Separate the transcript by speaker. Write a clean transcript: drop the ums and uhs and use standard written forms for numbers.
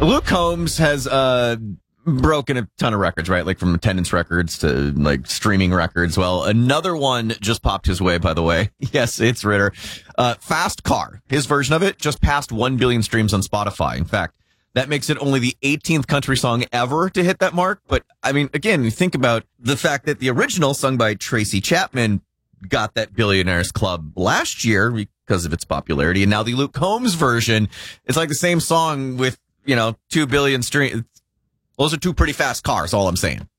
Speaker 1: Luke Combs has broken a ton of records, right? Like from attendance records to like streaming records. Well, another one just popped his way, by the way. Yes, it's Ritter. Fast Car. His version of it just passed 1 billion streams on Spotify. In fact, that makes it only the 18th country song ever to hit that mark. But I mean, again, you think about the fact that the original sung by Tracy Chapman got that Billionaires Club last year because of its popularity. And now the Luke Combs version, it's like the same song with, 2 billion streams. Those are two pretty fast cars, all I'm saying.